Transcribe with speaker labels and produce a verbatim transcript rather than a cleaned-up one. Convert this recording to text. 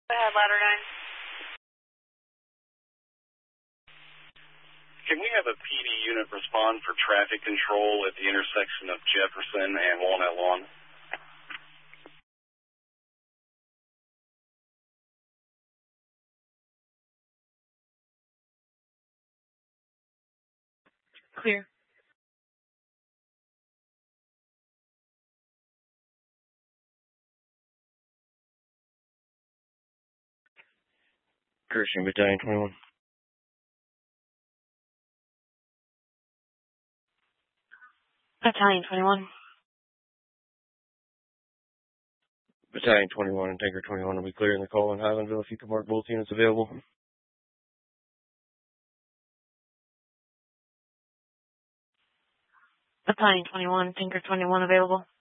Speaker 1: Go ahead, ladder nine.
Speaker 2: Can we have a P D unit respond for traffic control at the intersection of Jefferson and Walnut Lawn?
Speaker 1: Clear.
Speaker 3: Christian Battalion twenty-one.
Speaker 1: Battalion twenty-one.
Speaker 3: Battalion twenty-one and Tanker twenty-one will be clearing the call in Highlandville if you can mark both units available.
Speaker 1: Battalion twenty-one, Tanker twenty-one available.